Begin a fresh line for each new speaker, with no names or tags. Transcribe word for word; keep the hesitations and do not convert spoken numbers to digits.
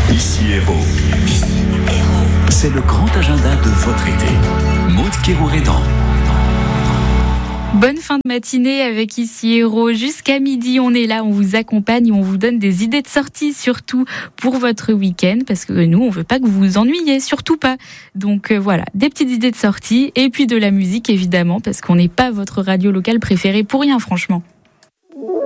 Ici Héros. C'est le grand agenda de votre été. Maud Kérourédan.
Bonne fin de matinée avec Ici Héros. Jusqu'à midi, on est là, on vous accompagne, on vous donne des idées de sortie, surtout pour votre week-end, parce que nous, on veut pas que vous vous ennuyiez, surtout pas. Donc euh, voilà, des petites idées de sortie, et puis de la musique, évidemment, parce qu'on n'est pas votre radio locale préférée pour rien, franchement.